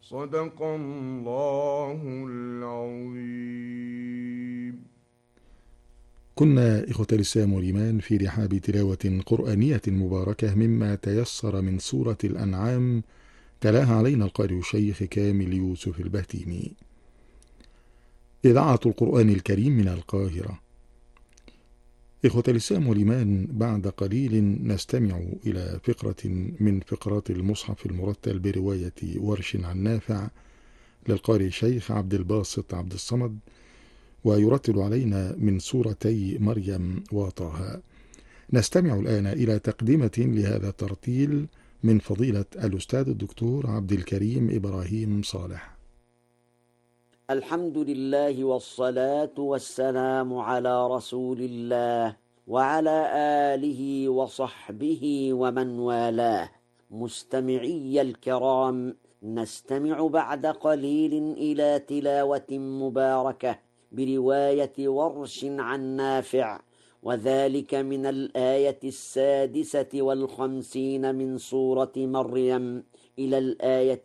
صدق الله العظيم. كنا إخوة الإسلام والإيمان في رحاب تلاوة قرآنية مباركة مما تيسر من سورة الأنعام، تلاها علينا القارئ الشيخ كامل يوسف البهتيمي. إذاعة القرآن الكريم من القاهرة. إخوة الإسلام والإيمان، بعد قليل نستمع إلى فقرة من فقرات المصحف المرتل برواية ورش عن نافع للقارئ الشيخ عبد الباسط عبد الصمد، ويرتل علينا من سورتي مريم وطه. نستمع الآن إلى تقدمة لهذا الترتيل من فضيلة الأستاذ الدكتور عبد الكريم إبراهيم صالح. الحمد لله والصلاة والسلام على رسول الله وعلى آله وصحبه ومن والاه. مستمعي الكرام، نستمع بعد قليل إلى تلاوة مباركة برواية ورش عن نافع، وذلك من الآية 56 من سورة مريم إلى الآية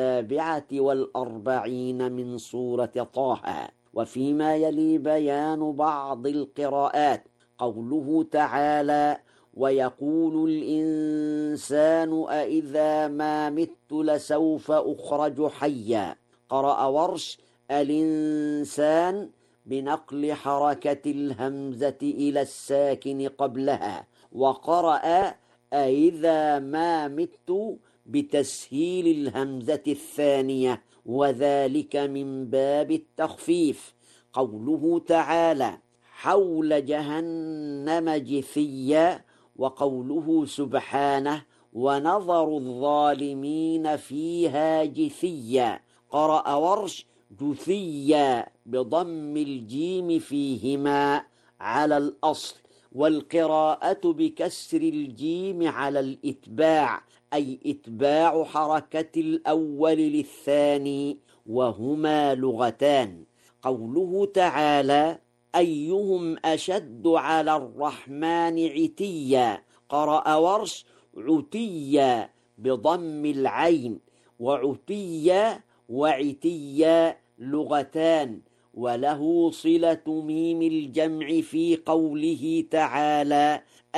47 من سورة طه. وفيما يلي بيان بعض القراءات. قوله تعالى: ويقول الإنسان أإذا ما مت لسوف أخرج حيا. قرأ ورش الإنسان بنقل حركة الهمزة إلى الساكن قبلها، وقرأ أإذا ما مت بتسهيل الهمزة الثانية، وذلك من باب التخفيف. قوله تعالى: حول جهنم جثيا. وقوله سبحانه: ونظر الظالمين فيها جثيا. قرأ ورش جثيا بضم الجيم فيهما على الأصل، والقراءة بكسر الجيم على الإتباع، أي إتباع حركة الأول للثاني، وهما لغتان. قوله تعالى: أيهم أشد على الرحمن عتيا. قرأ ورش عتيا بضم العين، وعتيا وعتيا لغتان، وله صلة ميم الجمع في قوله تعالى: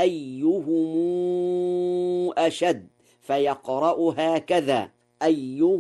أيهم أشد، فيقرأ هكذا: أيهم